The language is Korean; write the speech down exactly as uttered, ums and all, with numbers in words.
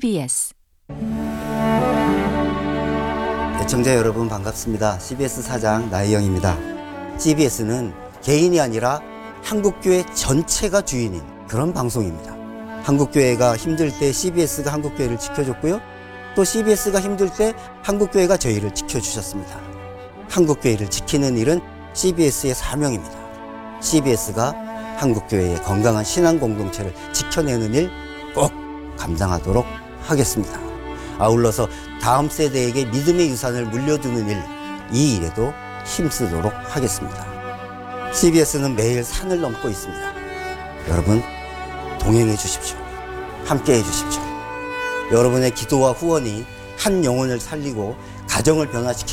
씨비에스 애청자 여러분 반갑습니다. 씨비에스 사장 나혜영입니다. 씨비에스는 개인이 아니라 한국교회 전체가 주인인 그런 방송입니다. 한국교회가 힘들 때 씨비에스가 한국교회를 지켜줬고요. 또 씨비에스가 힘들 때 한국교회가 저희를 지켜주셨습니다. 한국교회를 지키는 일은 씨비에스의 사명입니다. 씨비에스가 한국교회의 건강한 신앙 공동체를 지켜내는 일 꼭 감당하도록 하겠습니다. 아울러서 다음 세대에게 믿음의 유산을 물려주는 일, 이 일에도 힘쓰도록 하겠습니다. 씨비에스는 매일 산을 넘고 있습니다. 여러분 동행해 주십시오. 함께 해 주십시오. 여러분의 기도와 후원이 한 영혼을 살리고 가정을 변화시키는